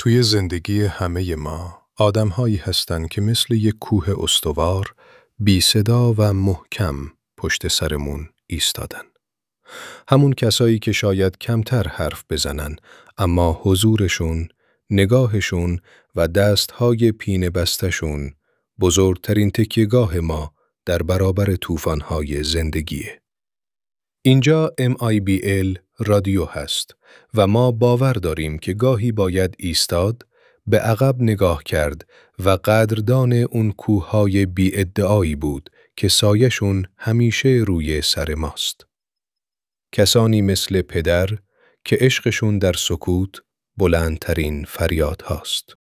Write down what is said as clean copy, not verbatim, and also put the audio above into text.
توی زندگی همه ما آدم‌هایی هستن که مثل یک کوه استوار، بی صدا و محکم پشت سرمون ایستادن. همون کسایی که شاید کمتر حرف بزنن، اما حضورشون، نگاهشون و دستهای پینه بستشون بزرگترین تکیه‌گاه ما در برابر طوفان‌های زندگیه. اینجا MIBL رادیو هست و ما باور داریم که گاهی باید ایستاد، به عقب نگاه کرد و قدردان اون کوههای بی ادعایی بود که سایه‌شون همیشه روی سر ماست. کسانی مثل پدر که عشقشون در سکوت بلندترین فریاد هاست.